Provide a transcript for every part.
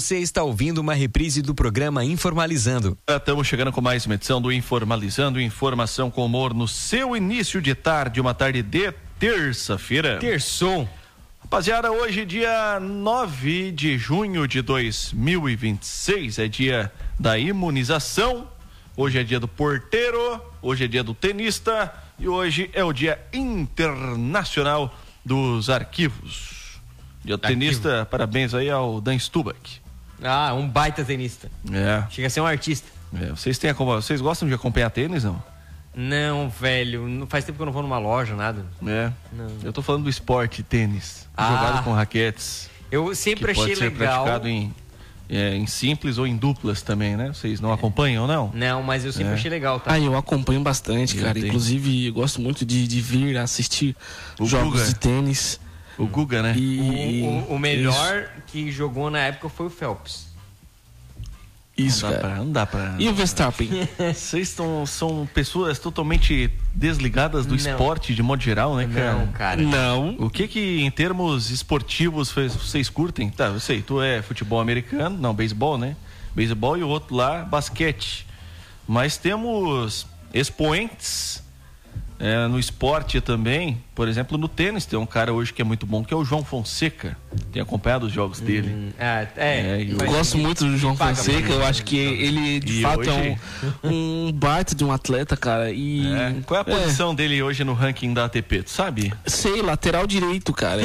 Você está ouvindo uma reprise do programa Informalizando. Estamos chegando com mais uma edição do Informalizando, informação com humor no seu início de tarde, uma tarde de terça-feira. Terçou. Rapaziada, hoje dia 9 de junho de 2026, é dia da imunização, hoje é dia do porteiro, hoje é dia do tenista e hoje é o dia internacional dos arquivos. Dia do tenista, parabéns aí ao Dan Stubach. Ah, um baita tenista. É. Chega a ser um artista. É, vocês gostam de acompanhar tênis, não? Não, velho, não faz tempo que eu não vou numa loja, nada. É. Não. Eu tô falando do esporte tênis, jogado com raquetes. Eu sempre achei legal. Pode ser praticado em simples ou em duplas também, né? Vocês não acompanham ou não? Não, mas eu sempre achei legal, tá? Eu acompanho bastante, cara. Inclusive, eu gosto muito de vir assistir jogos de tênis. O Guga, né? O melhor que jogou na época foi o Phelps. Isso, não dá pra... E o Verstappen? Vocês são pessoas totalmente desligadas do esporte de modo geral, né, cara? Não, cara. Não. O que em termos esportivos vocês curtem? Tá, eu sei, tu é futebol americano, não, beisebol, né? Beisebol e o outro lá, basquete. Mas temos expoentes no esporte também, por exemplo, no tênis tem um cara hoje que é muito bom, que é o João Fonseca. Tem acompanhado os jogos dele. Eu gosto muito do João Fonseca, eu acho que ele de fato hoje... é um baita de um atleta, cara. Qual é a posição dele hoje no ranking da ATP, tu sabe? Sei, lateral direito, cara.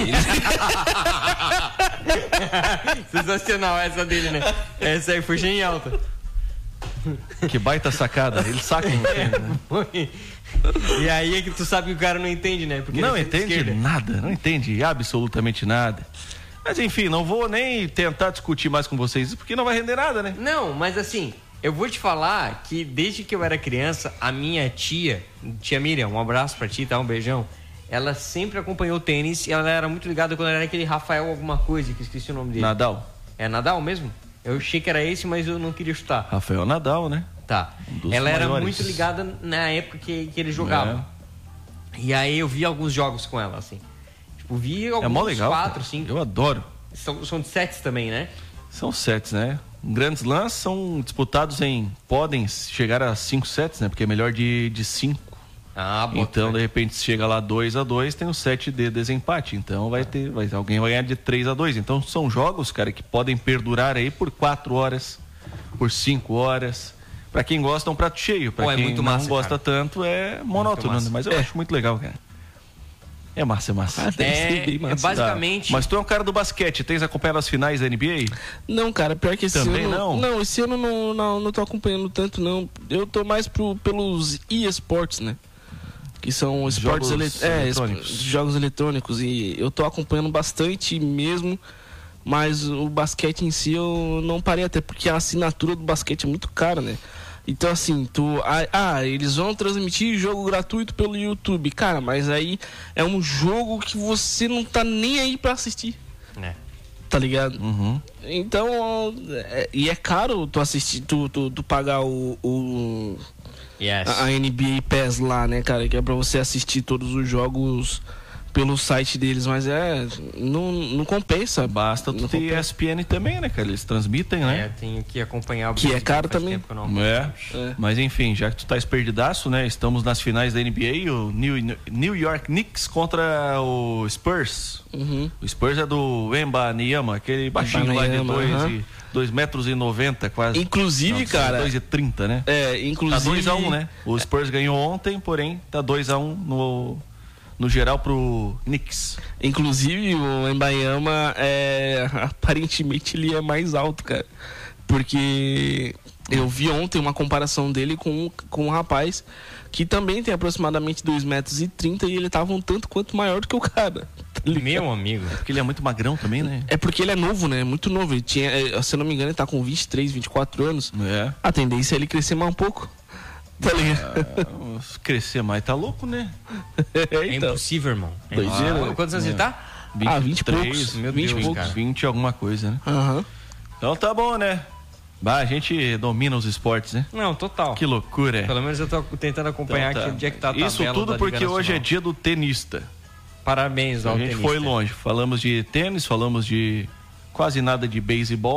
Sensacional essa dele, né? Essa aí foi genial, tá? Que baita sacada, ele saca no tênis, né? E aí é que tu sabe que o cara não entende, né? Porque não entende nada, não entende absolutamente nada. Mas enfim, não vou nem tentar discutir mais com vocês, porque não vai render nada, né? Não, mas assim, eu vou te falar que desde que eu era criança, a minha tia Miriam, um abraço pra ti, tá? Um beijão. Ela sempre acompanhou o tênis e ela era muito ligada quando era aquele Rafael alguma coisa, que esqueci o nome dele. Nadal. É Nadal mesmo? Eu achei que era esse, mas eu não queria chutar. Rafael Nadal, né? Tá. Ela era muito ligada na época que ele jogava. E aí eu vi alguns jogos com ela, assim. Tipo, vi alguns legal, 4, 5. Eu adoro. São de sets também, né? São sets, né? Grandes lãs são disputados podem chegar a 5 sets, né? Porque é melhor de 5. Então, de repente, se chega lá 2-2, tem o set de desempate. Então, alguém vai ganhar de 3-2. Então, são jogos, cara, que podem perdurar aí por 4 horas, por 5 horas. Pra quem gosta, é um prato cheio. Pra quem não gosta tanto, é monótono. Mas eu acho muito legal, cara. É massa. Basicamente... Mas tu é um cara do basquete, tens acompanhado as finais da NBA? Não, cara, pior que esse também ano... Não, esse ano não tô acompanhando tanto, não. Eu tô mais pelos eSports, né? Que são esportes jogos eletrônicos. E eu tô acompanhando bastante mesmo, mas o basquete em si eu não parei, até porque a assinatura do basquete é muito cara, né? Então assim, eles vão transmitir jogo gratuito pelo YouTube. Cara, mas aí é um jogo que você não tá nem aí pra assistir. Tá ligado? Uhum. Então, e é caro tu assistir, tu pagar a NBA PES lá, né, cara? Que é pra você assistir todos os jogos pelo site deles, mas não compensa. Basta tu ter ESPN também, né, cara? Eles transmitem, né? Tenho que acompanhar o que é caro também. Mas enfim, já que tu tá perdidaço, né? Estamos nas finais da NBA, o New York Knicks contra o Spurs. Uhum. O Spurs é do Wembanyama, aquele baixinho lá de 2,90 metros quase. Inclusive, cara... 2,30, né? Inclusive... Tá 2-1, né? O Spurs ganhou ontem, porém tá 2-1 no geral pro Knicks. Inclusive o Wembanyama aparentemente ele é mais alto, cara, porque eu vi ontem uma comparação dele com um rapaz que também tem aproximadamente 2,30 metros e ele tava um tanto quanto maior do que o cara. Meu amigo. É porque ele é muito magrão também, né? É porque ele é novo, né? Muito novo. Ele tinha, se eu não me engano, ele tá com 23, 24 anos. A tendência é ele crescer mais um pouco. Tá ligado? Crescer mais tá louco, né? É impossível, irmão. Quantos anos ele tá? 20 e poucos. Meu Deus, cara. 20 alguma coisa, né? Uhum. Então tá bom, né? A gente domina os esportes, né? Não, total. Que loucura. Pelo menos eu tô tentando acompanhar aqui onde é que tá a tabela. Isso tudo porque hoje é dia do tenista. Parabéns ao tenista. A gente foi longe. Falamos de tênis, falamos de quase nada de beisebol.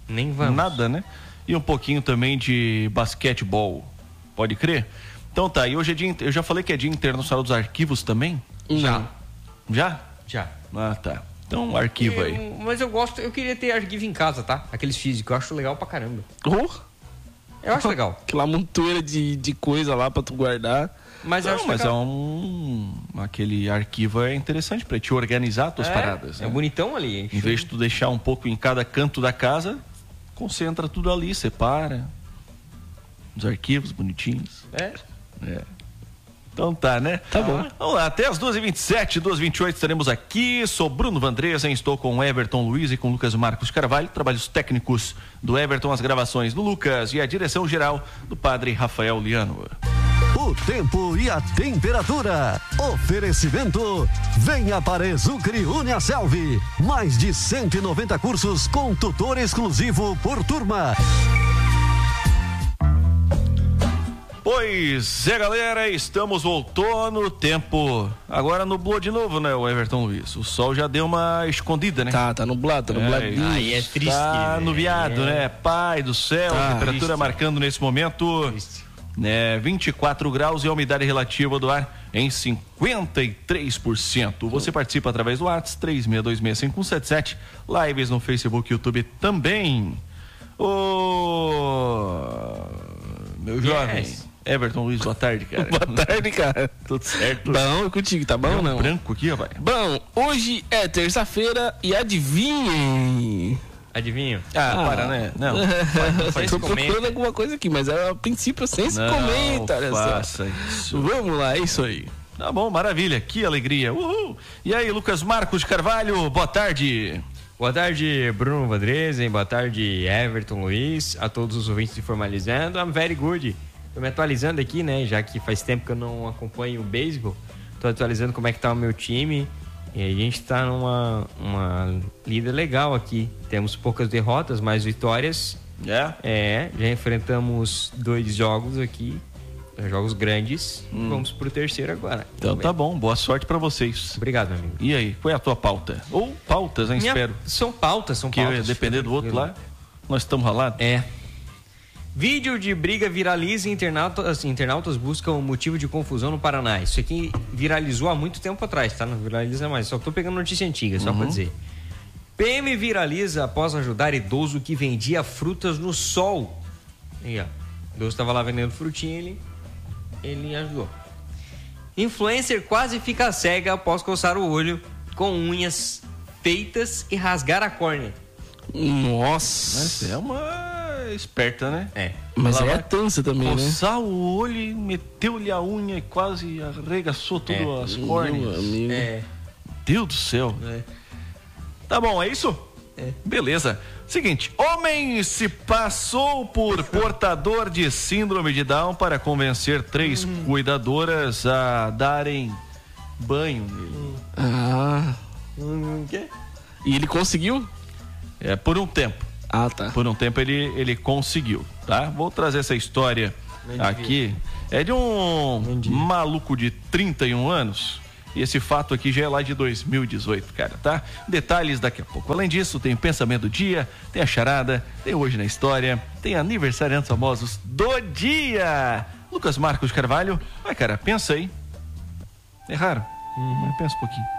Nem vamos. Nada, né? E um pouquinho também de basquetebol. Pode crer? Então tá, e hoje é dia... Eu já falei que é Dia Internacional dos Arquivos também? Já. Já? Já. Ah, tá. Então, arquivo aí. Mas eu queria ter arquivo em casa, tá? Aqueles físicos, eu acho legal pra caramba. Eu acho legal. Aquela montoeira de coisa lá pra tu guardar. Mas eu acho mas legal. aquele arquivo é interessante pra te organizar as tuas paradas. É né? bonitão ali. Em vez de tu deixar um pouco em cada canto da casa, concentra tudo ali, separa. Os arquivos bonitinhos. É. Então tá, né? Tá bom. Vamos lá, até as 2h27, 2h28 estaremos aqui. Sou Bruno Vandresen, estou com o Everton Luiz e com o Lucas Marcos Carvalho. Trabalhos técnicos do Everton, as gravações do Lucas e a direção geral do padre Rafael Liano. O tempo e a temperatura. Oferecimento. Venha para Exucre Uniaselv. Mais de 190 cursos com tutor exclusivo por turma. Pois é, galera, estamos voltando, o tempo agora nublou de novo, né, o Everton Luiz? O sol já deu uma escondida, né? Tá nublado, tá nubladinho. Aí é triste. Tá nuviado, né? Pai do céu, temperatura triste. marcando nesse momento, né, 24 graus e a umidade relativa do ar em 53%. Você participa através do WhatsApp 36265177, lives no Facebook e YouTube também. Meu jovem, Everton Luiz, boa tarde, cara. Boa tarde, cara. Tudo certo? Bom, e contigo, tá bom ou não? Branco aqui, rapaz. Bom, hoje é terça-feira e adivinhem. Adivinho? Para, né? Não, Tô procurando alguma coisa aqui, mas a princípio sem se comenta, olha só. Faça isso. Vamos lá, é isso aí. Tá bom, maravilha, que alegria. Uhul. E aí, Lucas Marcos Carvalho, boa tarde. Boa tarde, Bruno Vandresen. Boa tarde, Everton Luiz. A todos os ouvintes de Formalizando. I'm very good. Tô me atualizando aqui, né? Já que faz tempo que eu não acompanho o beisebol. Tô atualizando como é que tá o meu time. E a gente tá numa lida legal aqui. Temos poucas derrotas, mais vitórias. Já enfrentamos 2 jogos aqui. Jogos grandes. Vamos pro terceiro agora. Então tá bom, boa sorte pra vocês. Obrigado, meu amigo. E aí, qual é a tua pauta? Ou pautas, hein? Espero. São pautas. Que depender do outro lá, nós estamos ralados. Vídeo de briga viraliza e internautas buscam um motivo de confusão no Paraná. Isso aqui viralizou há muito tempo atrás, tá? Não viraliza mais. Só que tô pegando notícia antiga, só pra dizer. PM viraliza após ajudar idoso que vendia frutas no sol. Aí, ó. O idoso estava lá vendendo frutinha, ele ajudou. Influencer quase fica cega após coçar o olho com unhas feitas e rasgar a córnea. Nossa. Mas é uma esperta, né? Mas ela é tança também, né? Coçar o olho e meteu-lhe a unha e quase arregaçou tudo as córneas. Deus do céu. Tá bom, é isso? Beleza. Seguinte, homem se passou por portador de síndrome de Down para convencer 3 cuidadoras a darem banho nele. E ele conseguiu? Por um tempo. Tá. Por um tempo ele conseguiu, tá? Vou trazer essa história aqui. É de um maluco de 31 anos. E esse fato aqui já é lá de 2018, cara, tá? Detalhes daqui a pouco. Além disso, tem o pensamento do dia, tem a charada, tem hoje na história, tem aniversariantes famosos do dia. Lucas Marcos Carvalho. Vai, cara, pensa aí. É raro, mas pensa um pouquinho.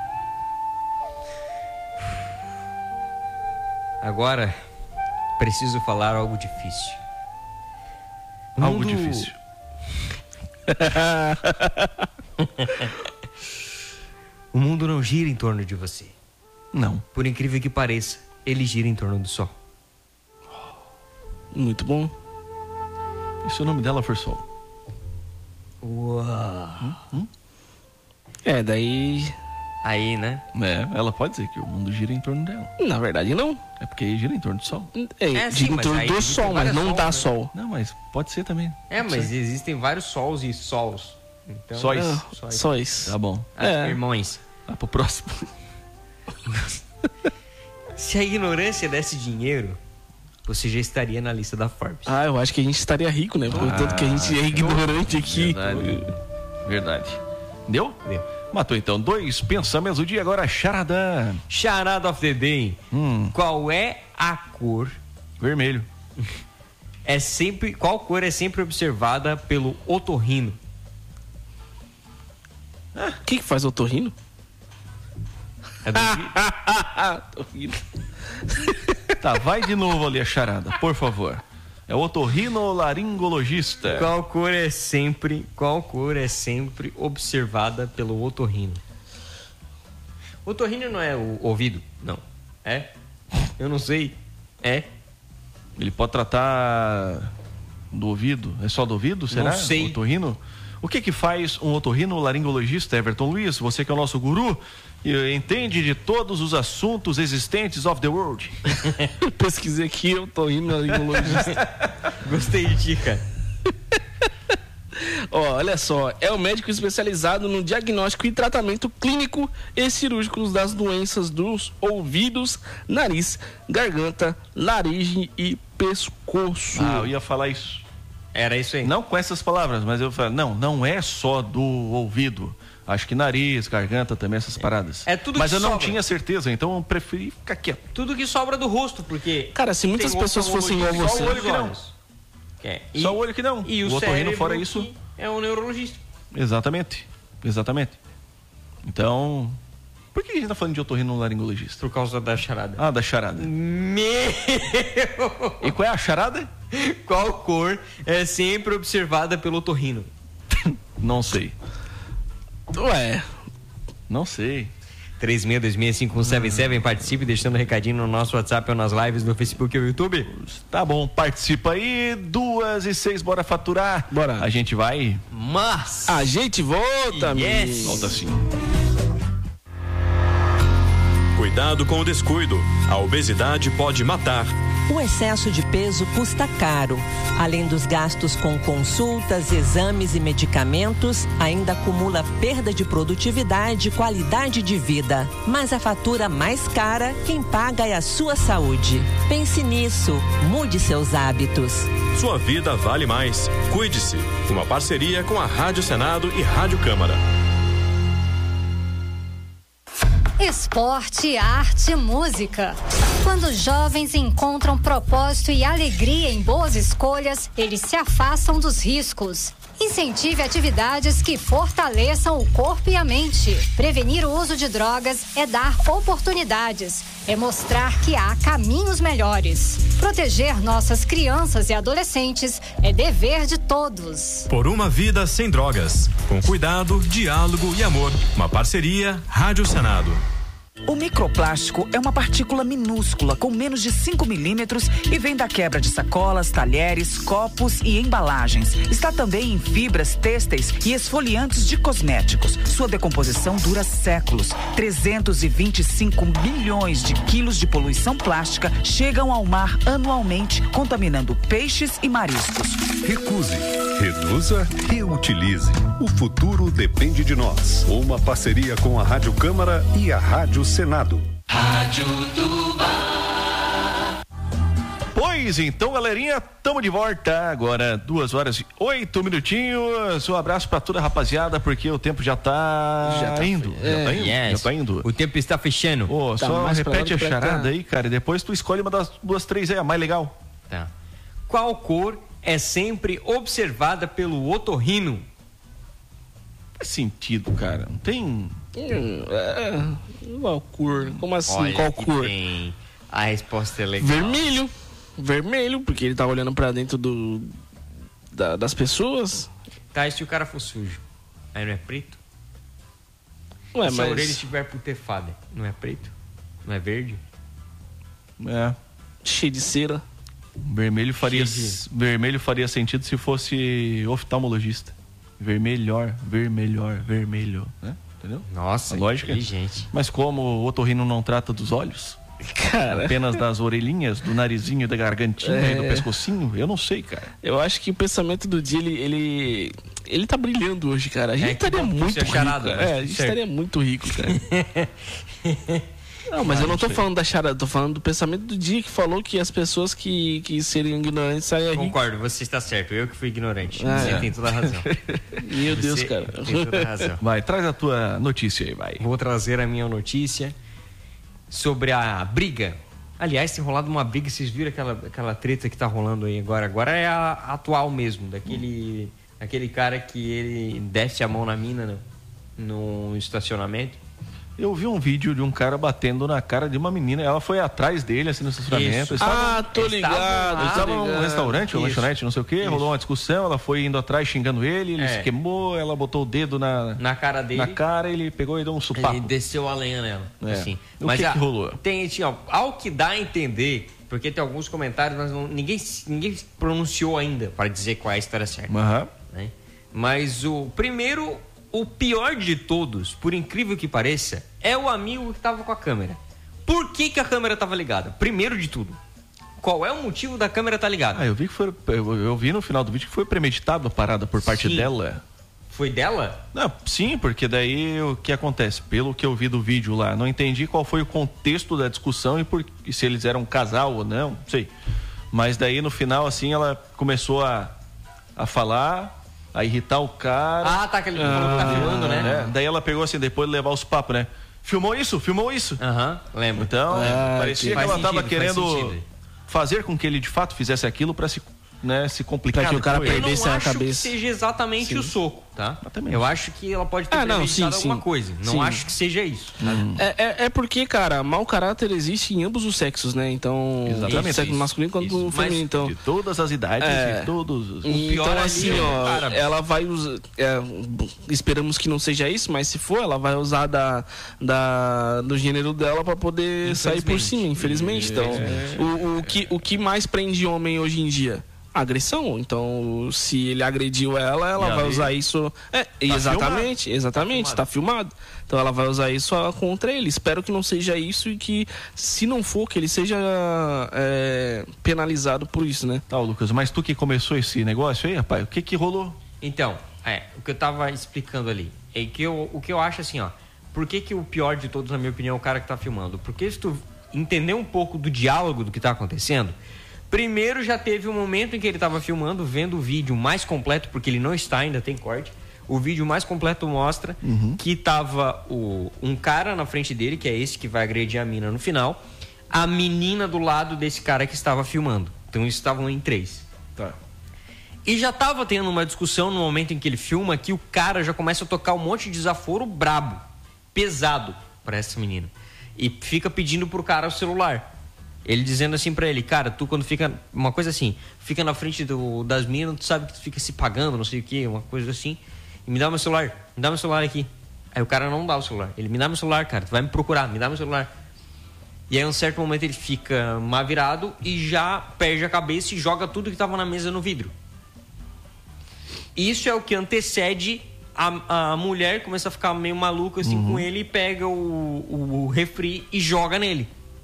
Agora, preciso falar algo difícil. Algo difícil. O mundo não gira em torno de você. Não. Por incrível que pareça, ele gira em torno do sol. Muito bom. E se o nome dela for Sol? Uau. Daí... Aí, né? Ela pode dizer que o mundo gira em torno dela. Na verdade, não. É porque gira em torno do Sol. Gira em torno do sol, mas não dá sol. Não, mas pode ser também. Mas existem vários sols e sols. Então, Sóis. Tá bom. Irmãos. Vai pro próximo. Se a ignorância desse dinheiro, você já estaria na lista da Forbes. Eu acho que a gente estaria rico, né? Por tanto que a gente é ignorante aqui. Verdade. Deu? Deu. Matou então 2 pensamentos do dia. Agora charada. Charada of the day. Qual é a cor Vermelho. Qual cor é sempre observada pelo otorrino? O que faz otorrino? É do Otorrino. Tá, vai de novo ali a charada, por favor. É o otorrinolaringologista. Qual cor é sempre observada pelo otorrino? Otorrino não é o ouvido? Não. É? Eu não sei. É? Ele pode tratar do ouvido? É só do ouvido, será? Não sei. Otorrino? O que faz um otorrinolaringologista, Everton Luiz? Você que é o nosso guru e entende de todos os assuntos existentes of the world. Pesquisei aqui, otorrinolaringologista. Gostei de ti, cara. Olha só, é o médico especializado no diagnóstico e tratamento clínico e cirúrgico das doenças dos ouvidos, nariz, garganta, laringe e pescoço. Eu ia falar isso. Era isso aí. Não com essas palavras, mas eu falo, não é só do ouvido. Acho que nariz, garganta também, essas paradas. É tudo mas que eu não sobra. tinha certeza, então eu preferi ficar quieto. Tudo que sobra do rosto, porque... Cara, se muitas pessoas fossem igual Só você... o olho que não. Só o olho que não. E o otorrino cérebro fora isso. é um neurologista. Exatamente. Então, por que a gente tá falando de otorrinolaringologista? Por causa da charada. Ah, da charada. Meu! E qual é a charada? Qual cor é sempre observada pelo otorrino? Não sei. Ué, Não sei. 36265177, participe deixando um recadinho no nosso WhatsApp ou nas lives no Facebook ou YouTube. Tá bom, participa aí. 2:06, bora faturar. Bora. A gente vai. Mas... a gente volta, Yes. amigo. Volta sim. Cuidado com o descuido. A obesidade pode matar. O excesso de peso custa caro. Além dos gastos com consultas, exames e medicamentos, ainda acumula perda de produtividade e qualidade de vida. Mas a fatura mais cara, quem paga é a sua saúde. Pense nisso. Mude seus hábitos. Sua vida vale mais. Cuide-se. Uma parceria com a Rádio Senado e Rádio Câmara. Esporte, arte, música. Quando os jovens encontram propósito e alegria em boas escolhas, eles se afastam dos riscos. Incentive atividades que fortaleçam o corpo e a mente. Prevenir o uso de drogas é dar oportunidades, é mostrar que há caminhos melhores. Proteger nossas crianças e adolescentes é dever de todos. Por uma vida sem drogas. Com cuidado, diálogo e amor. Uma parceria Rádio Senado. O microplástico é uma partícula minúscula com menos de 5 milímetros e vem da quebra de sacolas, talheres, copos e embalagens. Está também em fibras têxteis e esfoliantes de cosméticos. Sua decomposição dura séculos. 325 milhões de quilos de poluição plástica chegam ao mar anualmente, contaminando peixes e mariscos. Recuse, reduza, reutilize. O futuro depende de nós. Uma parceria com a Rádio Câmara e a Rádio Senado. Rádio Tubá. Pois então, galerinha, tamo de volta. Agora 2:08. Um abraço pra toda a rapaziada, porque o tempo já tá indo. Já tá indo. O tempo está fechando. Tá, só repete a charada aí, cara, e depois tu escolhe uma das 2, 3 aí, a mais legal. Tá. Qual cor é sempre observada pelo otorrino? Faz sentido, cara. Não tem... Qual cor? Como assim? Olha, qual cor? A resposta é legal. Vermelho, porque ele tá olhando pra dentro das pessoas. Tá, e se o cara for sujo? Aí não é preto? Ué, se a mas... orelha estiver putefada, não é preto? Não é verde? É. Cheio de cera. Vermelho faria sentido se fosse oftalmologista. Vermelho, né? Entendeu? Nossa, a lógica. Inteligente. Mas como o otorrino não trata dos olhos, cara, apenas das orelhinhas, do narizinho, da gargantinha e do pescocinho, eu não sei, cara. Eu acho que o pensamento do dia, ele tá brilhando hoje, cara. A gente estaria muito rico, a gente estaria muito rico, cara. Não, mas eu não tô falando da charada, tô falando do pensamento do dia, que falou que as pessoas que seriam ignorantes saíam ricas. Concordo, você está certo, eu que fui ignorante. Você tem toda a razão. Meu Deus, cara. Tem toda a razão. Vai, traz a tua notícia aí, vai. Vou trazer a minha notícia sobre a briga Aliás, tem rolado uma briga, vocês viram aquela treta que tá rolando aí agora? Agora é a atual mesmo, daquele cara que ele desce a mão na mina no estacionamento. Eu vi um vídeo de um cara batendo na cara de uma menina. Ela foi atrás dele, assim, no estacionamento. Tô ligado. Eles estavam num restaurante, ou lanchonete, não sei o quê. Isso. Rolou uma discussão, ela foi indo atrás xingando ele. Ele se queimou, ela botou o dedo na cara dele. Na cara, ele pegou e deu um sopapo. Ele desceu a lenha nela. Assim. Mas que rolou? Tem, assim, ao que dá a entender, porque tem alguns comentários, mas ninguém pronunciou ainda para dizer qual é a história certa. Né? Mas o pior de todos, por incrível que pareça, é o amigo que estava com a câmera. Por que a câmera estava ligada? Primeiro de tudo, qual é o motivo da câmera estar ligada? Eu vi no final do vídeo que foi premeditado a parada por parte dela. Foi dela? Não, sim, porque daí o que acontece? Pelo que eu vi do vídeo lá, não entendi qual foi o contexto da discussão e se eles eram um casal ou não sei. Mas daí no final, assim, ela começou a falar, a irritar o cara. Que ele falou que tá filmando, né? Daí ela pegou assim, depois de levar os papos, né? Filmou isso? Lembro. Então, parecia que ela tava querendo fazer com que ele de fato fizesse aquilo pra se complicar. Pra que o cara perdesse a cabeça. Eu não acho que seja exatamente o soco, tá? Eu acho que ela pode ter premeditado alguma coisa. Não acho que seja isso. É porque, cara, mau caráter existe em ambos os sexos, né? Então, exatamente, tanto sexo masculino quanto no feminino. Então, de todas as idades, de todos os... Então, assim, ela vai usar... esperamos que não seja isso, mas se for, ela vai usar do gênero dela pra poder sair por cima, infelizmente. Então, o que mais prende homem hoje em dia? Agressão. Então, se ele agrediu ela vai usar isso. Exatamente, está filmado. Então ela vai usar isso contra ele. Espero que não seja isso e que, se não for, que ele seja penalizado por isso, né? Tá, Lucas, mas tu que começou esse negócio aí, rapaz, o que rolou? Então, o que eu tava explicando ali é que o que eu acho assim, ó, por que o pior de todos, na minha opinião, é o cara que tá filmando? Porque se tu entender um pouco do diálogo do que tá acontecendo, primeiro já teve um momento em que ele estava filmando, vendo o vídeo mais completo, porque ele não está, ainda tem corte. O vídeo mais completo mostra que tava um cara na frente dele, que é esse que vai agredir a mina no final, a menina do lado desse cara que estava filmando. Então eles estavam em 3. Tá. E já tava tendo uma discussão no momento em que ele filma, que o cara já começa a tocar um monte de desaforo brabo, pesado para essa menina. E fica pedindo pro cara o celular. Ele dizendo assim pra ele, cara, tu quando fica, uma coisa assim, fica na frente das minas, tu sabe que tu fica se pagando, não sei o que, uma coisa assim, e me dá meu celular aqui. Aí o cara não dá o celular, ele me dá meu celular, cara, tu vai me procurar, me dá meu celular. E aí, em um certo momento, ele fica mal virado e já perde a cabeça e joga tudo que tava na mesa no vidro. Isso é o que antecede a mulher, começa a ficar meio maluca assim com ele, e pega o refri e joga nele.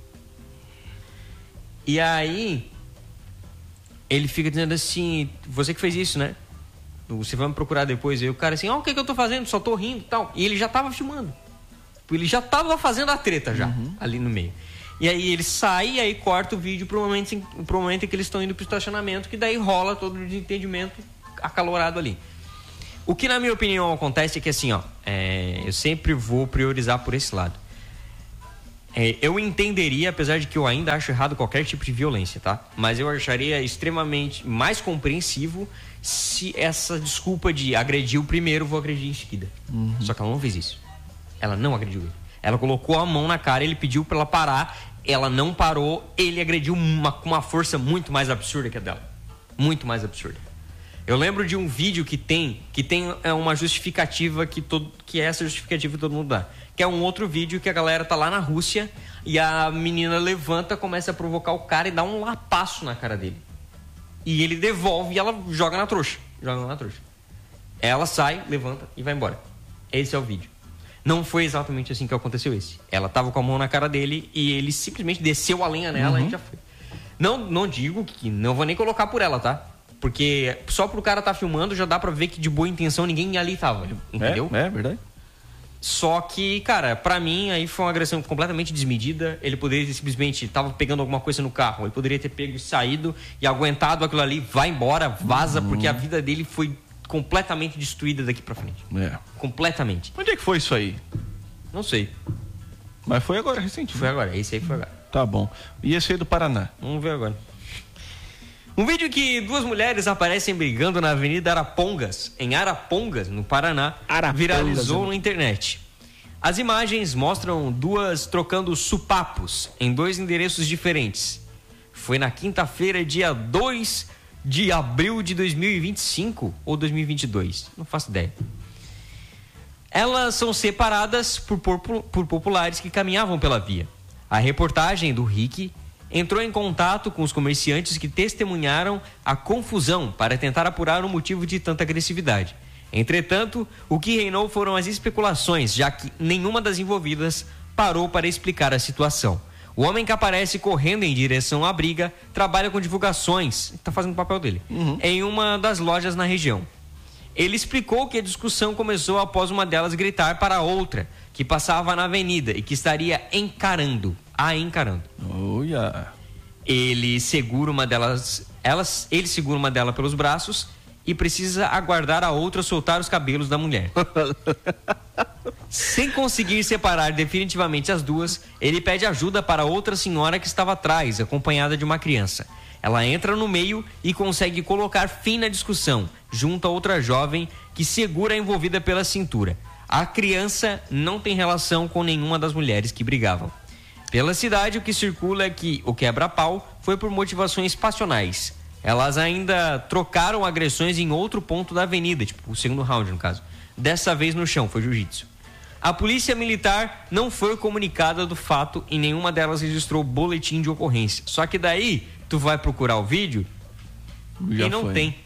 E aí, ele fica dizendo assim, você que fez isso, né? Você vai me procurar depois. E o cara assim, o que eu tô fazendo? Só tô rindo e tal. E ele já tava filmando. Ele já tava fazendo a treta já, ali no meio. E aí ele sai e aí corta o vídeo pro momento em que eles estão indo pro estacionamento, que daí rola todo o desentendimento acalorado ali. O que, na minha opinião, acontece é que assim, eu sempre vou priorizar por esse lado. Eu entenderia, apesar de que eu ainda acho errado qualquer tipo de violência, tá? Mas eu acharia extremamente mais compreensivo se essa desculpa de agredir o primeiro, vou agredir em seguida. Só que ela não fez isso. Ela não agrediu ele. Ela colocou a mão na cara, ele pediu pra ela parar, ela não parou, ele agrediu com uma força muito mais absurda que a dela. Muito mais absurda. Eu lembro de um vídeo que tem uma justificativa que essa justificativa todo mundo dá. Que é um outro vídeo que a galera tá lá na Rússia e a menina levanta, começa a provocar o cara e dá um lapaço na cara dele. E ele devolve e ela joga na trouxa. Ela sai, levanta e vai embora. Esse é o vídeo. Não foi exatamente assim que aconteceu esse. Ela tava com a mão na cara dele e ele simplesmente desceu a lenha nela e já foi. Não digo que... Não vou nem colocar por ela, tá? Porque só pro cara tá filmando já dá pra ver que de boa intenção ninguém ali tava. Entendeu? É verdade. Só que, cara, pra mim aí foi uma agressão completamente desmedida. Ele poderia ter simplesmente tava pegando alguma coisa no carro. Ele poderia ter pego e saído e aguentado aquilo ali. Vai embora, vaza, porque a vida dele foi completamente destruída daqui pra frente. Completamente. Onde é que foi isso aí? Não sei. Mas foi agora, recente. Foi agora, esse aí foi agora. Tá bom. E esse aí do Paraná? Vamos ver agora. Um vídeo que 2 mulheres aparecem brigando na Avenida Arapongas, em Arapongas, no Paraná, viralizou na internet. As imagens mostram 2 trocando supapos em 2 endereços diferentes. Foi na quinta-feira, dia 2 de abril de 2025 ou 2022, não faço ideia. Elas são separadas por populares que caminhavam pela via. A reportagem do RIC entrou em contato com os comerciantes que testemunharam a confusão para tentar apurar o motivo de tanta agressividade. Entretanto, o que reinou foram as especulações, já que nenhuma das envolvidas parou para explicar a situação. O homem que aparece correndo em direção à briga trabalha com divulgações, está fazendo o papel dele, em uma das lojas na região. Ele explicou que a discussão começou após uma delas gritar para a outra, que passava na avenida e que estaria encarando. Ele segura uma delas, ele segura uma delas pelos braços e precisa aguardar a outra soltar os cabelos da mulher. Sem conseguir separar definitivamente as duas, ele pede ajuda para outra senhora que estava atrás, acompanhada de uma criança. Ela entra no meio e consegue colocar fim na discussão, junto a outra jovem que segura a envolvida pela cintura. A criança não tem relação com nenhuma das mulheres que brigavam. Pela cidade, o que circula é que o quebra-pau foi por motivações passionais. Elas ainda trocaram agressões em outro ponto da avenida, tipo o segundo round no caso. Dessa vez no chão, foi jiu-jitsu. A polícia militar não foi comunicada do fato e nenhuma delas registrou boletim de ocorrência. Só que daí, tu vai procurar o vídeo e não tem.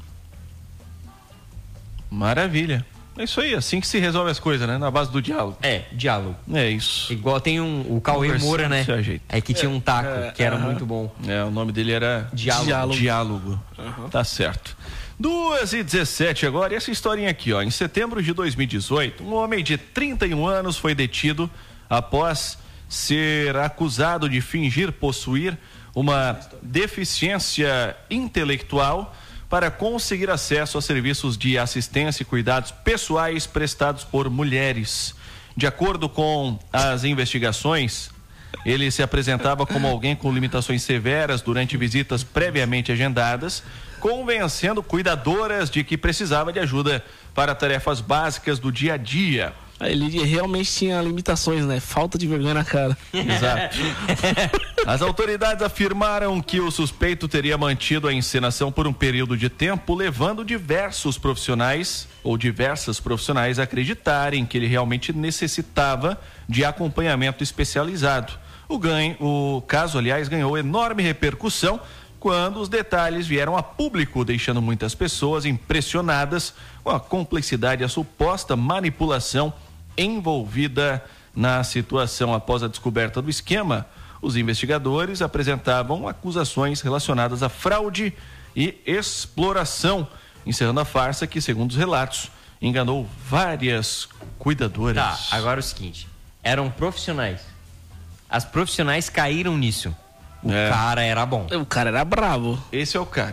Maravilha. É isso aí, assim que se resolve as coisas, né? Na base do diálogo. Diálogo. É isso. Igual tem o Cauê Moura, né? É que tinha um taco, que era muito bom. O nome dele era Diálogo. Tá certo. 2h17 agora, e essa historinha aqui, ó. Em setembro de 2018, um homem de 31 anos foi detido após ser acusado de fingir possuir uma deficiência intelectual para conseguir acesso a serviços de assistência e cuidados pessoais prestados por mulheres. De acordo com as investigações, ele se apresentava como alguém com limitações severas durante visitas previamente agendadas, convencendo cuidadoras de que precisava de ajuda para tarefas básicas do dia a dia. Ele realmente tinha limitações, né? Falta de vergonha na cara. Exato. As autoridades afirmaram que o suspeito teria mantido a encenação por um período de tempo, levando diversas profissionais a acreditarem que ele realmente necessitava de acompanhamento especializado. O caso, aliás, ganhou enorme repercussão quando os detalhes vieram a público, deixando muitas pessoas impressionadas com a complexidade e a suposta manipulação envolvida na situação. Após a descoberta do esquema, os investigadores apresentavam acusações relacionadas a fraude e exploração, encerrando a farsa que, segundo os relatos, enganou várias cuidadoras. Tá, agora é o seguinte, eram profissionais. As profissionais caíram nisso. O cara era bom. O cara era bravo. Esse é o cara.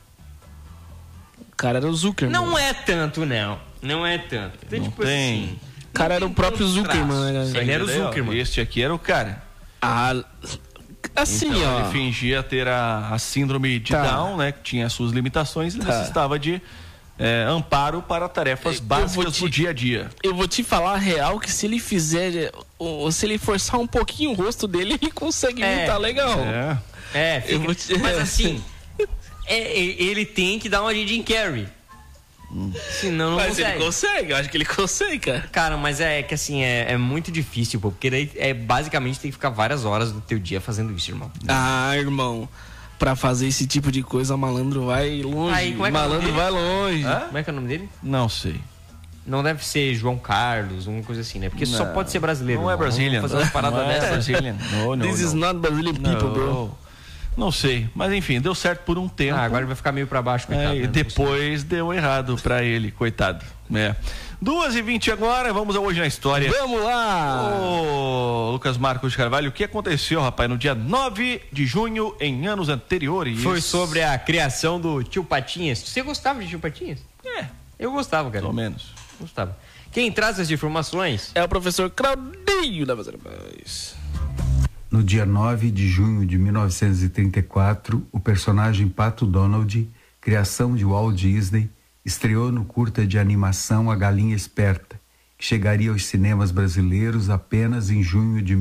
O cara era o Zuckerman. Não é tanto, não. Não é tanto. Então, não tipo tem. assim, o cara era o próprio Zuckerman, né? Ele era o Zuckerman. Este aqui era o cara. Assim, então, ó. ele fingia ter a síndrome de Down, né? Que tinha suas limitações e necessitava de amparo para tarefas básicas do dia a dia. Eu vou te falar a real que se ele fizer, se ele forçar um pouquinho o rosto dele, ele consegue imitar legal. Mas assim, ele tem que dar uma de Jim Carrey. Senão não consegue. Mas ele consegue, eu acho que ele consegue, cara. Cara, mas é que assim, é muito difícil, pô, porque daí basicamente tem que ficar várias horas do teu dia fazendo isso, irmão. Irmão, pra fazer esse tipo de coisa, malandro vai longe. Aí, malandro vai longe. Como é que é o nome dele? Não sei. Não deve ser João Carlos, uma coisa assim, né? Porque só pode ser brasileiro. Não é Brazilian. Fazer uma parada dessa. Brazilian. This is not Brazilian people, bro. Não sei, mas enfim, deu certo por um tempo. Agora ele vai ficar meio pra baixo, coitado. E depois deu errado pra ele, coitado. 2h20 agora, vamos ao Hoje na História. Vamos lá! Ô, Lucas Marcos de Carvalho, o que aconteceu, rapaz, no dia 9 de junho, em anos anteriores? Foi sobre a criação do Tio Patinhas. Você gostava de Tio Patinhas? Eu gostava, cara. Pelo menos. Gostava. Quem traz as informações é o professor Claudinho da Bazara Paz. No dia 9 de junho de 1934, o personagem Pato Donald, criação de Walt Disney, estreou no curta de animação A Galinha Esperta, que chegaria aos cinemas brasileiros apenas em junho de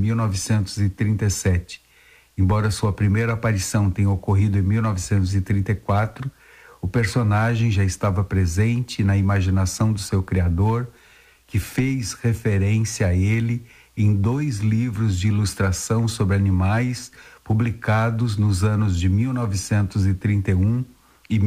1937. Embora sua primeira aparição tenha ocorrido em 1934, o personagem já estava presente na imaginação do seu criador, que fez referência a ele em 2 livros de ilustração sobre animais publicados nos anos de 1931 e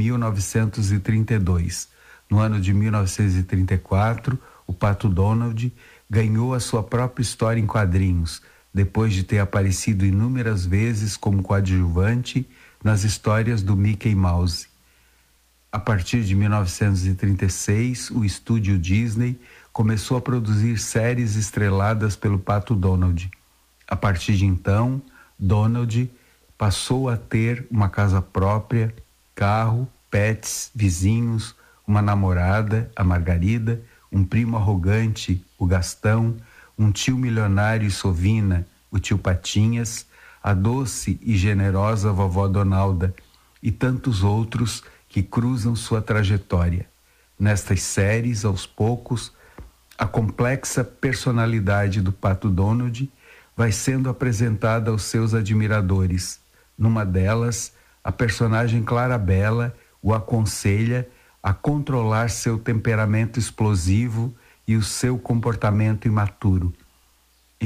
1932. No ano de 1934, o Pato Donald ganhou a sua própria história em quadrinhos, depois de ter aparecido inúmeras vezes como coadjuvante nas histórias do Mickey Mouse. A partir de 1936, o estúdio Disney começou a produzir séries estreladas pelo Pato Donald. A partir de então, Donald passou a ter uma casa própria, carro, pets, vizinhos, uma namorada, a Margarida, um primo arrogante, o Gastão, um tio milionário e sovina, o tio Patinhas, a doce e generosa vovó Donalda e tantos outros que cruzam sua trajetória. Nestas séries, aos poucos, a complexa personalidade do Pato Donald vai sendo apresentada aos seus admiradores. Numa delas, a personagem Clarabella o aconselha a controlar seu temperamento explosivo e o seu comportamento imaturo. Em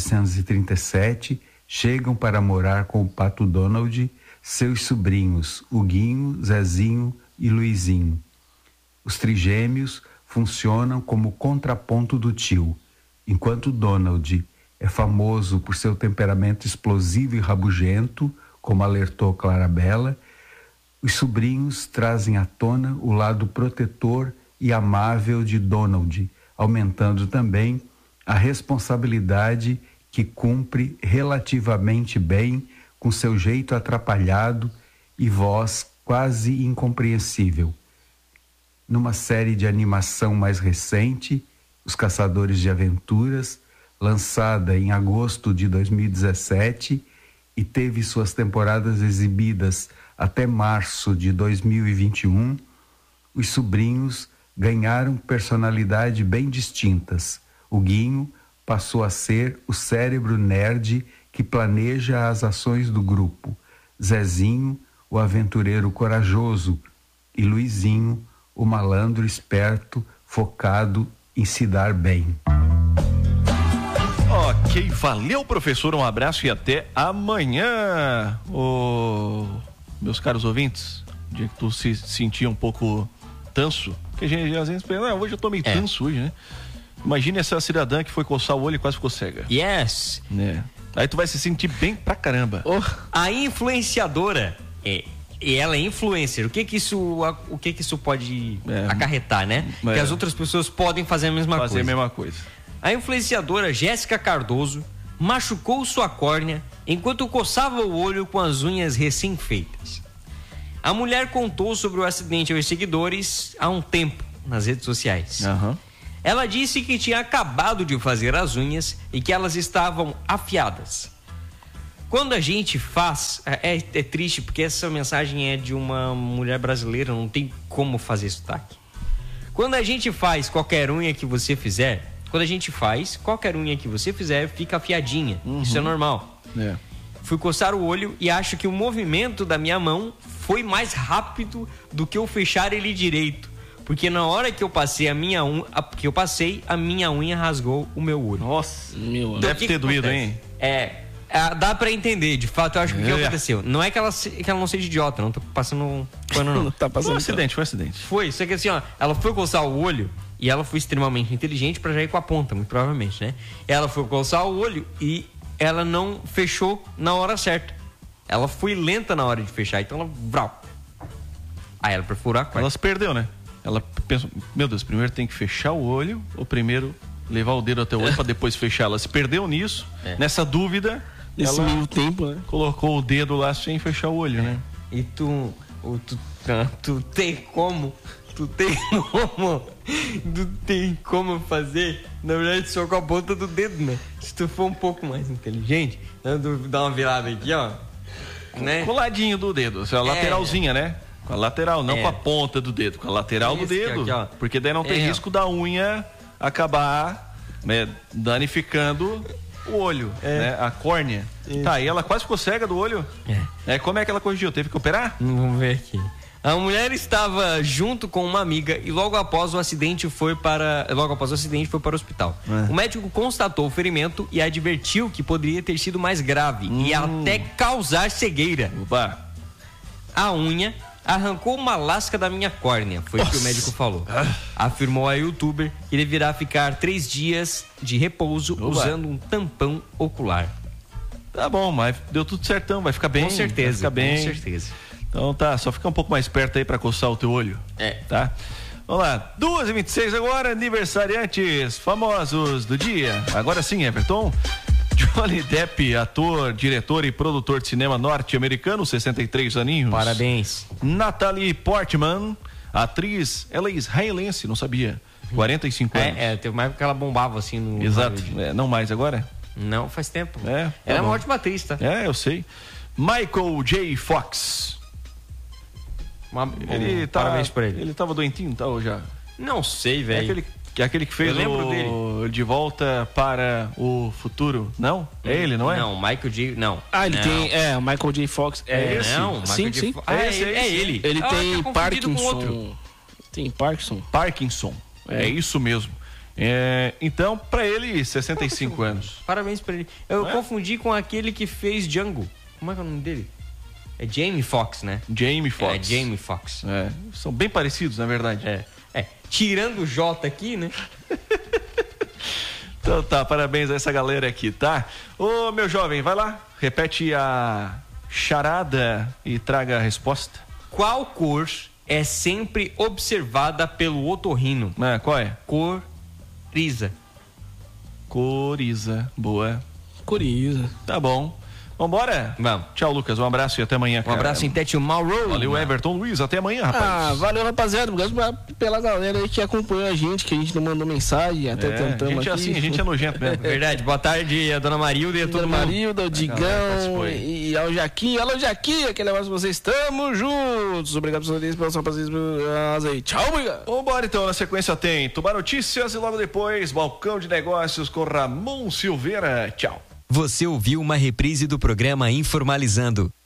1937, chegam para morar com o Pato Donald seus sobrinhos, Huguinho, Zezinho e Luizinho. Os trigêmeos funcionam como contraponto do tio. Enquanto Donald é famoso por seu temperamento explosivo e rabugento, como alertou Clarabella, os sobrinhos trazem à tona o lado protetor e amável de Donald, aumentando também a responsabilidade que cumpre relativamente bem com seu jeito atrapalhado e voz quase incompreensível. Numa série de animação mais recente, Os Caçadores de Aventuras, lançada em agosto de 2017 e teve suas temporadas exibidas até março de 2021, os sobrinhos ganharam personalidades bem distintas. O Guinho passou a ser o cérebro nerd que planeja as ações do grupo, Zezinho, o aventureiro corajoso, e Luizinho, o malandro esperto, focado em se dar bem. Ok, valeu, professor, um abraço e até amanhã. Meus caros ouvintes, o dia que tu se sentia um pouco tanso, porque a gente às vezes pensa, hoje eu tô meio tanso hoje, né? Imagine essa cidadã que foi coçar o olho e quase ficou cega. Yes! Né? Aí tu vai se sentir bem pra caramba. A influenciadora, e ela é influencer, o que que isso pode acarretar, né? Que as outras pessoas podem fazer a mesma coisa. A influenciadora Jéssica Cardoso machucou sua córnea enquanto coçava o olho com as unhas recém-feitas. A mulher contou sobre o acidente aos seguidores há um tempo nas redes sociais. Ela disse que tinha acabado de fazer as unhas e que elas estavam afiadas. Quando a gente faz... É triste porque essa mensagem é de uma mulher brasileira, não tem como fazer sotaque. Quando a gente faz qualquer unha que você fizer, fica afiadinha. Isso é normal. Fui coçar o olho e acho que o movimento da minha mão foi mais rápido do que eu fechar ele direito. Porque na hora que eu passei a minha unha rasgou o meu olho. Nossa, deve ter doído, hein? Dá pra entender, de fato, eu acho que o que aconteceu. Não é que ela não seja idiota, não tô passando pano, não. Tá passando. Foi um acidente. Foi, só que assim, ela foi coçar o olho e ela foi extremamente inteligente pra já ir com a ponta, muito provavelmente, né? Ela foi coçar o olho e ela não fechou na hora certa. Ela foi lenta na hora de fechar, então ela... Vrau. Aí ela perfurou a quarta. Ela se perdeu, né? Ela pensou, meu Deus, primeiro tem que fechar o olho ou primeiro levar o dedo até o olho para depois fechar? Ela se perdeu nisso, nessa dúvida. Nesse meio tempo, né? Colocou o dedo lá sem fechar o olho, né? E tu tem como fazer Na verdade, só com a ponta do dedo, né? Se tu for um pouco mais inteligente, dá uma virada aqui, ó. Né? Com o ladinho do dedo, a lateralzinha, né? Com a lateral, não com a ponta do dedo, com a lateral do dedo. Aqui, porque daí não tem risco da unha acabar danificando o olho, né? A córnea. Tá, e ela quase ficou cega do olho. Como é que ela corrigiu? Teve que operar? Vamos ver aqui. A mulher estava junto com uma amiga e logo após o acidente foi para o hospital. O médico constatou o ferimento e advertiu que poderia ter sido mais grave e até causar cegueira. A unha arrancou uma lasca da minha córnea, foi o que o médico falou. Afirmou a youtuber que deverá ficar 3 dias de repouso usando um tampão ocular. Tá bom, mas deu tudo certão, vai ficar bem. Com certeza, vai ficar bem. Com certeza. Então tá, só fica um pouco mais perto aí pra coçar o teu olho. Tá? Vamos lá, 2h26 agora, aniversariantes famosos do dia. Agora sim, Everton. Johnny Depp, ator, diretor e produtor de cinema norte-americano, 63 aninhos. Parabéns. Natalie Portman, atriz, ela é israelense, não sabia. 45 anos. Teve uma época que ela bombava assim no... Exato, não mais agora? Não, faz tempo. Ela é uma ótima atriz, tá? Eu sei. Michael J. Fox. Parabéns pra ele. Ele tava doentinho, tá, ou já? Não sei, velho. Aquele que fez o De Volta para o Futuro, não? É ele, não é? Não, Michael J. Não. Ele tem. O Michael J. Fox. Não, sim. É ele. Ele tem Parkinson. Tem Parkinson. É isso mesmo. Então, pra ele, 65 anos. Parabéns pra ele. Eu confundi com aquele que fez Django. Como é que é o nome dele? É Jamie Foxx, né? Jamie Foxx. É Jamie Foxx. São bem parecidos, na verdade. Tirando o J aqui, né? Então tá, parabéns a essa galera aqui, tá? Ô, meu jovem, vai lá, repete a charada e traga a resposta. Qual cor é sempre observada pelo otorrino? Qual é? Coriza. Coriza, boa. Coriza. Tá bom. Vambora? Vamos. Tchau, Lucas. Um abraço e até amanhã, cara. Um abraço em Tete Mauro. Valeu, Everton Luiz. Até amanhã, rapaz. Valeu, rapaziada. Obrigado pela galera aí que acompanhou a gente, que a gente não mandou mensagem, até tentamos aqui. A gente é nojento mesmo. Verdade. Boa tarde, a dona Marilda e a todo mundo. Dona Marilda, o Digão e ao Jaquinho. Alô, Jaquinho, aquele abraço pra vocês. Tamo juntos. Obrigado pela sua paciência. Tchau, obrigado. Vambora, então. Na sequência tem Tubar Notícias e logo depois Balcão de Negócios com Ramon Silveira. Tchau. Você ouviu uma reprise do programa Informalizando.